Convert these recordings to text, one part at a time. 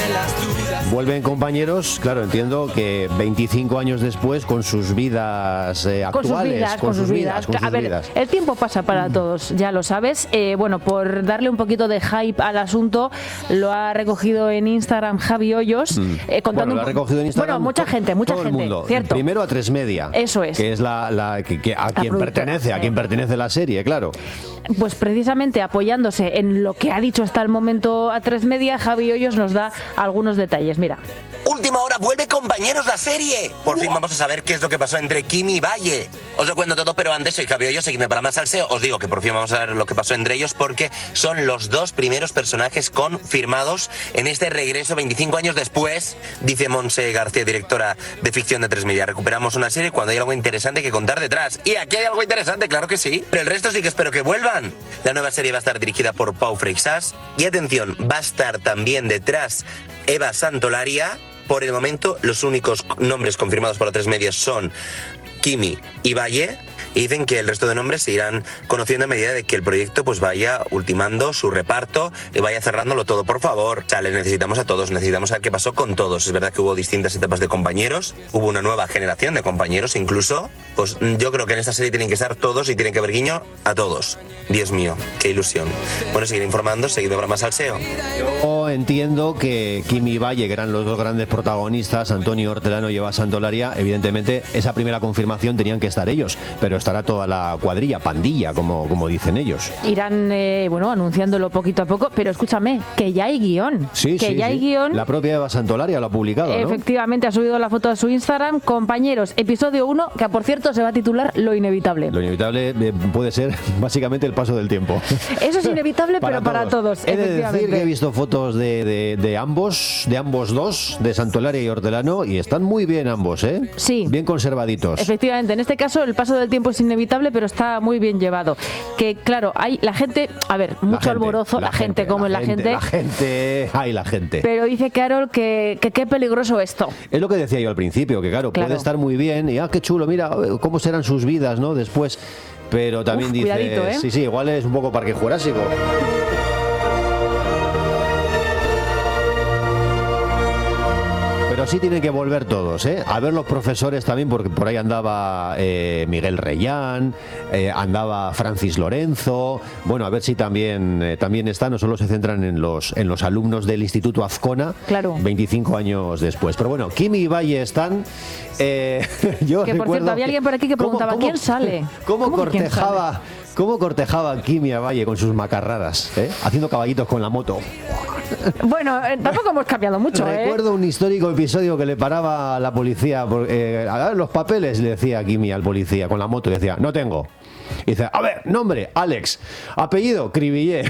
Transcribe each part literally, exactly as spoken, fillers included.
Vuelven compañeros, claro, entiendo que veinticinco años después con sus vidas eh, actuales. Con sus vidas, con, con sus vidas. vidas. Con a sus ver, vidas. El tiempo pasa para todos, ya lo sabes. Eh, bueno, por darle un poquito de hype al asunto, lo ha recogido en Instagram Javi Hoyos. Mm. Eh, contando bueno, lo ha recogido en Instagram. Bueno, mucha gente, mucha todo gente. El mundo. ¿Cierto? Primero a Tres Media. Eso es. Que es la, la que, que a la quien pertenece, a quien pertenece la serie, claro. Pues precisamente apoyándose en lo que ha dicho hasta el momento a Tres Media, Javi Hoyos nos da algunos detalles. Mira. Última hora, vuelve Compañeros la serie. Por fin vamos a saber qué es lo que pasó entre Kimi y Valle. Os lo cuento todo, pero antes soy Javi Hoyos, seguidme para más salseo. Os digo que por fin vamos a ver lo que pasó entre ellos porque son los dos primeros personajes confirmados en este regreso veinticinco años después, dice Montse García, directora de ficción de Tres Media. Recuperamos una serie cuando hay algo interesante que contar detrás. Y aquí hay algo interesante, claro que sí. Pero el resto sí que espero que vuelvan. La nueva serie va a estar dirigida por Pau Freixas. Y atención, va a estar también detrás Eva Santolaria. Por el momento, los únicos nombres confirmados por la Tres Medias son Kimi y Valle. Y dicen que el resto de nombres se irán conociendo a medida de que el proyecto pues vaya ultimando su reparto y vaya cerrándolo todo. Por favor, o sea, les necesitamos a todos, necesitamos saber qué pasó con todos. Es verdad que hubo distintas etapas de compañeros, hubo una nueva generación de compañeros incluso. Pues yo creo que en esta serie tienen que estar todos y tienen que haber guiño a todos. Dios mío, qué ilusión. Bueno, seguir informando, seguid para más salseo. Yo entiendo que Kimi y Valle, que eran los dos grandes protagonistas, Antonio Hortelano y Eva Santolaria, evidentemente esa primera confirmación tenían que estar ellos, pero estará toda la cuadrilla, pandilla, como, como dicen ellos. Irán, eh, bueno, anunciándolo poquito a poco, pero escúchame, que ya hay guión. Sí, que sí, ya sí. hay guión. La propia Eva Santolaria lo ha publicado, ¿no? Efectivamente, ha subido la foto a su Instagram. Compañeros, episodio uno, que por cierto se va a titular Lo Inevitable. Lo inevitable eh, puede ser básicamente el paso del tiempo. Eso es inevitable, para pero para todos. He de efectivamente. decir que he visto fotos de, de, de ambos, de ambos dos, de Santolaria y Hortelano, y están muy bien ambos, ¿eh? Sí. Bien conservaditos. Efectivamente, en este caso el paso del tiempo es inevitable, pero está muy bien llevado. Que claro, hay la gente, a ver, mucho gente, alborozo, la, la gente, gente como es la gente. La gente, ay, la gente. Pero dice Carol que qué peligroso esto. Es lo que decía yo al principio, que claro, claro, puede estar muy bien, y ah, qué chulo, mira cómo serán sus vidas, ¿no? Después, pero también Uf, dice, cuidadito, ¿eh? sí, sí, igual es un poco Parque Jurásico. Pero sí tienen que volver todos, ¿eh? A ver los profesores también, porque por ahí andaba eh, Miguel Reyán, eh, andaba Francis Lorenzo. Bueno, a ver si también eh, también está, no solo se centran en los en los alumnos del Instituto Azcona, claro, veinticinco años después. Pero bueno, Kimi y Valle están. Eh, yo que por cierto, había alguien por aquí que preguntaba, ¿cómo, cómo, ¿quién sale? ¿Cómo, ¿Cómo cortejaba? ¿quién sale? ¿Cómo cortejaba Kimi a Valle con sus macarradas? ¿eh? Haciendo caballitos con la moto. Bueno, eh, tampoco hemos cambiado mucho. Recuerdo ¿eh? un histórico episodio que le paraba a la policía por, eh, a ver los papeles, le decía Kimi al policía con la moto, le decía, no tengo. Y dice, a ver, nombre, Alex. Apellido, Cribillé.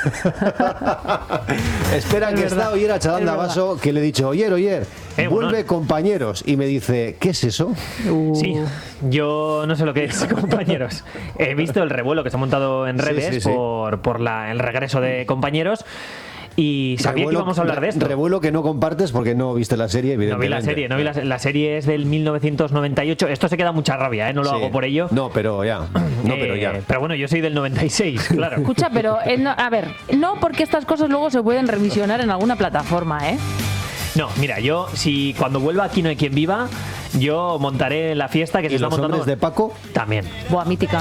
Espera, que está Oyer Chalanda Vaso, que le he dicho, Oyer, Oyer, eh, vuelve bueno. Compañeros. Y me dice, ¿qué es eso? Uh. Sí, yo no sé lo que es, Compañeros. He visto el revuelo que se ha montado en redes sí, sí, sí. por, por la, el regreso de Compañeros. Y sabía revuelo, que íbamos a hablar de esto. Revuelo que no compartes porque no viste la serie, evidentemente. No vi la serie, no vi la, la serie es del mil novecientos noventa y ocho. Esto se queda mucha rabia, ¿eh? No lo sí. hago por ello. No, pero ya. No, eh, pero ya. Pero bueno, yo soy del noventa y seis, claro. Escucha, pero eh, no, a ver, no porque estas cosas luego se pueden revisionar en alguna plataforma, ¿eh? No, mira, yo si cuando vuelva Aquí no hay quien viva, yo montaré la fiesta que se ¿Y está los montando. Hombres de Paco? También. Buah, mítica.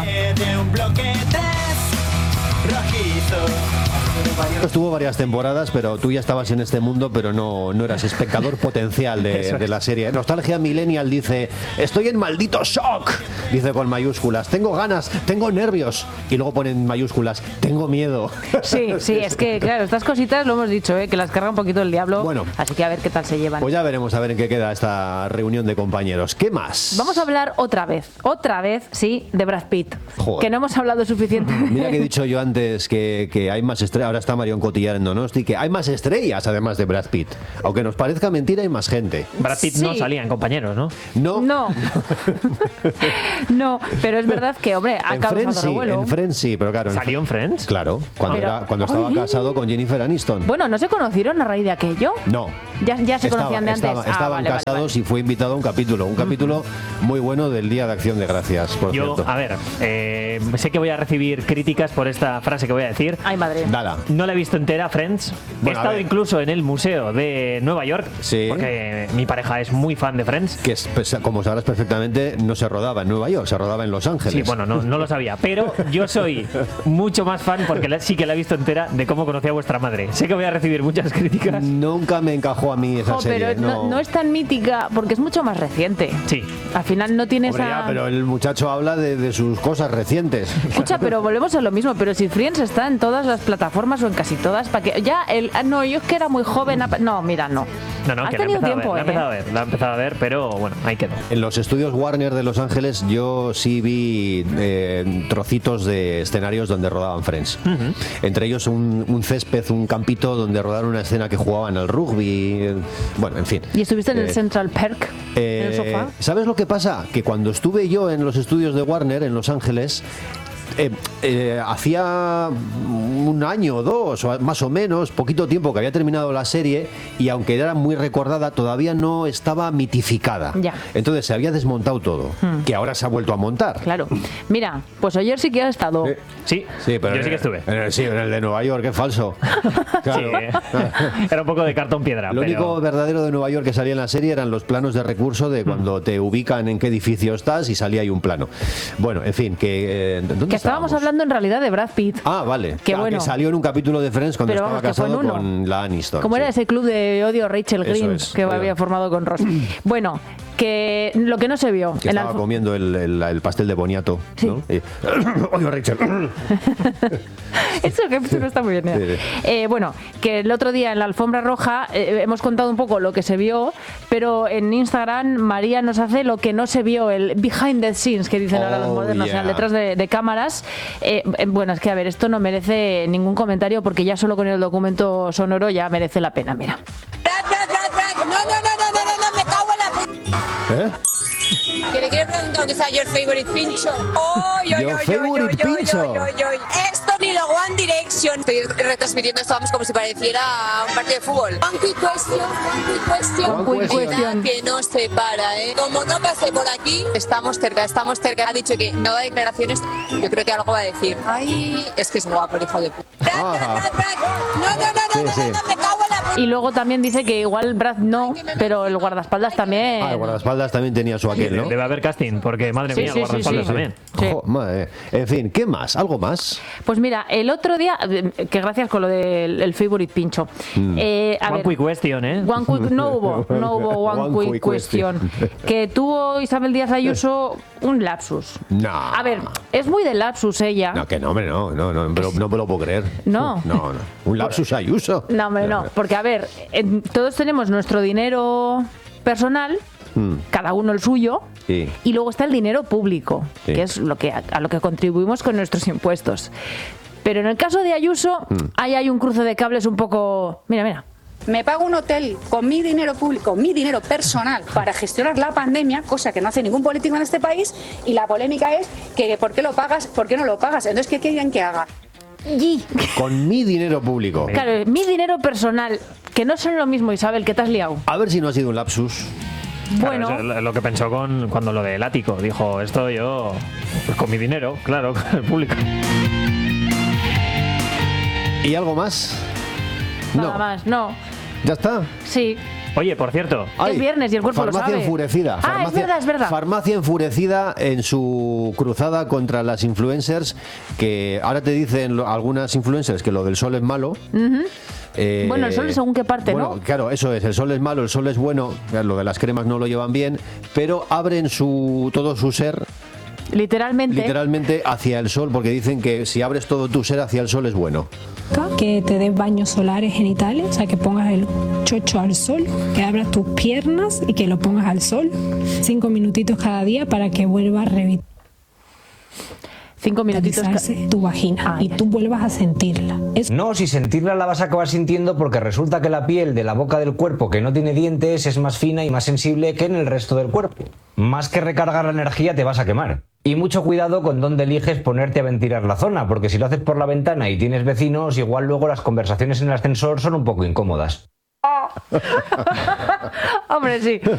Estuvo varias temporadas, pero tú ya estabas en este mundo, pero no, no eras espectador potencial de, de la serie. Nostalgia Millennial dice, estoy en maldito shock, dice con mayúsculas, tengo ganas, tengo nervios, y luego ponen mayúsculas, tengo miedo. Sí, sí, es que claro, estas cositas lo hemos dicho, ¿eh? Que las carga un poquito el diablo, bueno, así que a ver qué tal se llevan. Pues ya veremos a ver en qué queda esta reunión de compañeros. ¿Qué más? Vamos a hablar otra vez, otra vez, sí, de Brad Pitt. Joder. Que no hemos hablado suficiente. Mira que he dicho yo antes que, que hay más estrellas, ahora está Marion Cotillard en Donosti, que hay más estrellas además de Brad Pitt. Aunque nos parezca mentira, hay más gente. Brad Pitt sí. no salía en Compañeros, ¿no? No. No. No, pero es verdad que, hombre, ha en causado Friends sí, revuelo. En Friends sí, pero claro. ¿Salió en Friends? Claro, cuando, pero, era, cuando estaba ay, casado con Jennifer Aniston. Bueno, ¿no se conocieron a raíz de aquello? No. Ya, ya se estaba, conocían de antes. Estaba, ah, estaban vale, casados vale, vale. y fue invitado a un capítulo. Un capítulo mm. muy bueno del Día de Acción de Gracias, por Yo, cierto. a ver, eh, sé que voy a recibir críticas por esta frase que voy a decir. decir. Ay, madre. Dala. No la he visto entera, Friends. Bueno, he estado incluso en el museo de Nueva York, sí, porque mi pareja es muy fan de Friends. Que es, pues, como sabrás perfectamente, no se rodaba en Nueva York, se rodaba en Los Ángeles. Sí, bueno, no, no lo sabía, pero yo soy mucho más fan, porque la, sí que la he visto entera, de cómo conocí a vuestra madre. Sé que voy a recibir muchas críticas. Nunca me encajó a mí esa oh, serie. Pero no. No, no es tan mítica, porque es mucho más reciente. Sí. Al final no tiene Hombre, esa... ya, pero el muchacho habla de, de sus cosas recientes. Escucha, pero volvemos a lo mismo, pero si Friends está en todas las plataformas o en casi todas, para que ya el ah, no, yo es que era muy joven, no, mira, no. No, no, Has que la he tenido empezado, tiempo, a ver, ¿eh? la he empezado a ver, la he empezado a ver, pero bueno, ahí quedó. En los estudios Warner de Los Ángeles yo sí vi eh, trocitos de escenarios donde rodaban Friends. Uh-huh. Entre ellos un, un césped, un campito donde rodaron una escena que jugaban al rugby. Eh, bueno, en fin. ¿Y estuviste en eh, el Central Park? Eh, ¿En el sofá? ¿Sabes lo que pasa? Que cuando estuve yo en los estudios de Warner en Los Ángeles, Eh, eh, hacía un año o dos, o más o menos, poquito tiempo que había terminado la serie, y aunque era muy recordada, todavía no estaba mitificada. Ya. Entonces se había desmontado todo, hmm. que ahora se ha vuelto a montar. Claro. Mira, pues ayer sí que ha estado. Eh, sí, sí, pero yo sí que estuve. En el, sí, en el de Nueva York, es falso. Claro. Sí, eh. Era un poco de cartón piedra. Lo pero... único verdadero de Nueva York que salía en la serie eran los planos de recurso de cuando hmm. te ubican en qué edificio estás y salía ahí un plano. Bueno, en fin, que... Eh, ¿dónde que estábamos hablando en realidad de Brad Pitt. Ah, vale. Que, ah, bueno, que salió en un capítulo de Friends cuando pero estaba vamos, casado que con la Aniston. ¿Cómo sí. era ese club de odio Rachel Green es, que oye. había formado con Ross? Bueno, que lo que no se vio. Que estaba comiendo el, el, el pastel de boniato. Sí. ¿No? Y, odio Rachel. Eso que no está muy bien. ¿eh? Sí, sí. Eh, bueno, que el otro día en la alfombra roja eh, hemos contado un poco lo que se vio, pero en Instagram María nos hace lo que no se vio, el behind the scenes que dicen oh, ahora los modernos, yeah. o sea, detrás de, de cámaras. Eh, bueno, es que a ver, esto no merece ningún comentario porque ya solo con el documento sonoro ya merece la pena, mira. No, no, no, no, no, no, no, me cago en la... ¿Eh? Que le quiero preguntar dónde está your favorite pincho. Oh, yo, your yo, favorite yo, yo, pincho. Yo, yo, yo, yo. Esto ni lo One Direction. Estoy retransmitiendo esto, vamos, como si pareciera un partido de fútbol. One quick question, one quick question. One quick question. Que no se para, ¿eh? Como no pase por aquí, estamos cerca, estamos cerca. Ha dicho que no da declaraciones, yo creo que algo va a decir. Ay, es que es guapo el hijo de puta. Ah. No, no, no, no, sí, no, sí. no, no, me cago en la... Y luego también dice que igual Brad no, pero el guardaespaldas también. Ah, el guardaespaldas también tenía su aquel, ¿no? Debe haber casting, porque madre sí, mía, sí, el guardaespaldas sí, sí, también. Sí. Ojo, madre. En fin, ¿qué más? ¿Algo más? Pues mira, el otro día, que gracias con lo del el favorite pincho. Mm. Eh, a One ver, quick question, ¿eh? One quick, no hubo, no hubo one, One quick, quick question. question. Que tuvo Isabel Díaz Ayuso un lapsus. No. A ver, es muy de lapsus ella. No, que no, hombre, no, no, no, no, no me lo puedo creer. No. No, no. Un lapsus Ayuso. No, hombre, no. Porque, a ver, en- todos tenemos nuestro dinero personal, Mm. cada uno el suyo, Sí. y luego está el dinero público, Sí. que es lo que a, a lo que contribuimos con nuestros impuestos. Pero en el caso de Ayuso, Mm. ahí hay un cruce de cables un poco... Mira, mira. Me pago un hotel con mi dinero público, mi dinero personal, para gestionar la pandemia, cosa que no hace ningún político en este país, y la polémica es que ¿por qué lo pagas? ¿Por qué no lo pagas? Entonces, ¿qué quieren que haga? Y, Con mi dinero público. claro, mi dinero personal, que no son lo mismo, Isabel, que te has liado. A ver si no ha sido un lapsus. Bueno, Claro, eso es lo que pensó con cuando lo del ático. Dijo, esto yo, pues con mi dinero, claro, con el público. ¿Y algo más? nada No. más, no. ¿Ya está? Sí. Oye, por cierto, Es viernes y el cuerpo lo farmacia sabe. Enfurecida. Ah, Farmacia, es verdad, es verdad. Farmacia enfurecida en su cruzada contra las influencers, que ahora te dicen lo- algunas influencers que lo del sol es malo. Eh, Bueno, el sol según qué parte, bueno, ¿no? Claro, eso es, el sol es malo, el sol es bueno, lo de las cremas no lo llevan bien, pero abren su todo su ser Literalmente. literalmente hacia el sol, porque dicen que si abres todo tu ser hacia el sol es bueno. Que te des baños solares genitales, o sea, que pongas el chocho al sol, que abras tus piernas y que lo pongas al sol, cinco minutitos cada día para que vuelva a Cinco minutitos. ca- revitalizarse tu vagina Ah, y ya. tú vuelvas a sentirla. Es No, si sentirla la vas a acabar sintiendo porque resulta que la piel de la boca del cuerpo que no tiene dientes es más fina y más sensible que en el resto del cuerpo. Más que recargar la energía te vas a quemar. Y mucho cuidado con dónde eliges ponerte a ventilar la zona, porque si lo haces por la ventana y tienes vecinos, igual luego las conversaciones en el ascensor son un poco incómodas. Hombre, sí.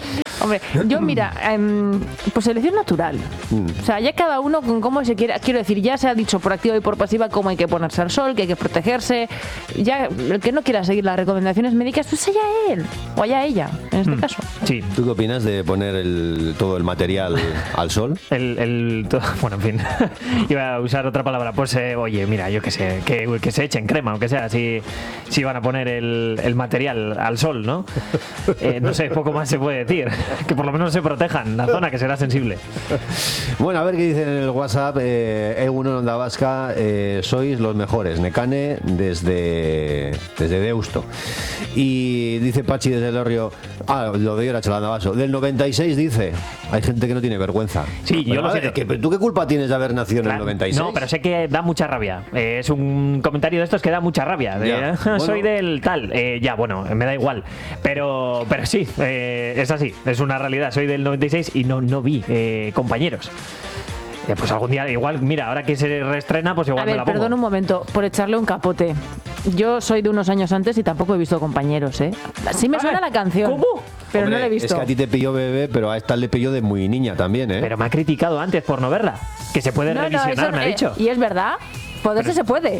Hombre, yo mira, eh, pues selección natural. Mm. O sea, ya cada uno con cómo se quiera. Quiero decir, ya se ha dicho por activa y por pasiva cómo hay que ponerse al sol, que hay que protegerse. Ya el que no quiera seguir las recomendaciones médicas, pues allá él o allá ella, en este mm. caso. Sí. ¿Tú qué opinas de poner el, todo el material al sol? El, el todo, bueno, en fin, iba a usar otra palabra. Pues eh, oye, mira, yo qué sé, que, que se echen crema, aunque sea, si, si van a poner el, el material al sol, ¿no? Eh, no sé, poco más se puede decir. Que por lo menos se protejan la zona, que será sensible. Bueno, a ver qué dicen en el WhatsApp. Eh, Egunon Onda Vasca, eh, sois los mejores. Necane desde, desde Deusto. Y dice Pachi desde el Orrio, ah, lo de Irache Landavaso. Del noventa y seis dice, hay gente que no tiene vergüenza. Sí, bueno, yo lo sé. Que, ¿tú qué culpa tienes de haber nacido claro, en el noventa y seis? No, pero sé que da mucha rabia. Eh, es un comentario de estos que da mucha rabia. De, ya, bueno. Soy del tal. Eh, ya, bueno, me da igual. Pero, pero sí, eh, es así. Es una realidad. Soy del noventa y seis y no, no vi eh, compañeros. Eh, pues algún día, igual, mira, ahora que se reestrena, pues igual a ver, me la pongo. Perdón un momento, por echarle un capote. Yo soy de unos años antes y tampoco he visto compañeros, ¿eh? Sí me suena la canción. ¿Cómo? Pero Hombre, no la he visto. Es que a ti te pilló bebé, pero a esta le pilló de muy niña también, ¿eh? Pero me ha criticado antes por no verla. Que se puede no, revisionar, no, eso, me ha eh, dicho. Y es verdad, poderse pero... se puede.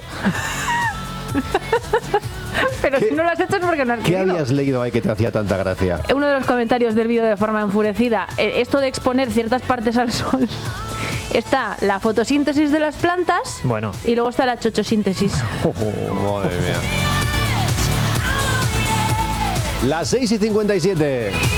Pero si no lo has hecho es porque no has ¿Qué querido. habías leído ahí que te hacía tanta gracia? Uno de los comentarios del vídeo de forma enfurecida, eh, esto de exponer ciertas partes al sol. Está la fotosíntesis de las plantas, bueno, y luego está la chochosíntesis. Oh, madre mía. Las seis y cincuenta y siete.